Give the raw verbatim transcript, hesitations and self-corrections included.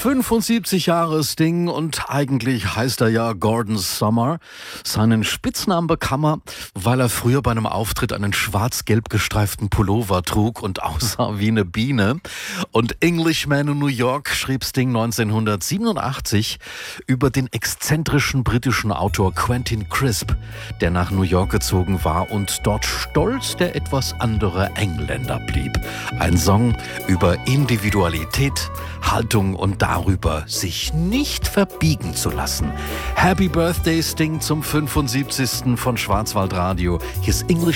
fünfundsiebzig Jahre Sting und eigentlich heißt er ja Gordon Summer. Seinen Spitznamen bekam er, weil er früher bei einem Auftritt einen schwarz-gelb gestreiften Pullover trug und aussah wie eine Biene. Und Englishman in New York schrieb Sting neunzehnhundertsiebenundachtzig über den exzentrischen britischen Autor Quentin Crisp, der nach New York gezogen war und dort stolz der etwas andere Engländer blieb. Ein Song über Individualität, Haltung und darüber, sich nicht verbiegen zu lassen. Happy Birthday Sting zum fünfundsiebzigsten von Schwarzwaldradio. Hier ist English